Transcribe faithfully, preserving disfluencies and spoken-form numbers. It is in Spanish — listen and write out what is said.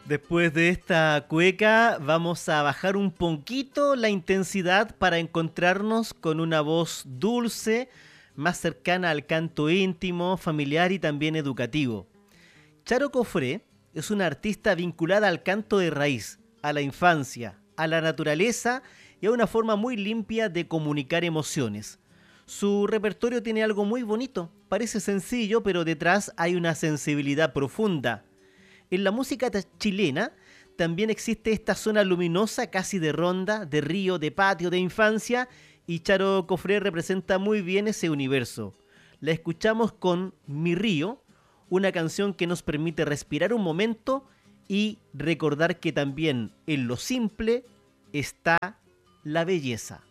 Después de esta cueca vamos a bajar un poquito la intensidad para encontrarnos con una voz dulce, más cercana al canto íntimo, familiar y también educativo. Charo Cofré es una artista vinculada al canto de raíz, a la infancia, a la naturaleza y a una forma muy limpia de comunicar emociones. Su repertorio tiene algo muy bonito, parece sencillo, pero detrás hay una sensibilidad profunda. En la música ta- chilena también existe esta zona luminosa casi de ronda, de río, de patio, de infancia, y Charo Cofré representa muy bien ese universo. La escuchamos con Mi Río, una canción que nos permite respirar un momento y recordar que también en lo simple está la belleza.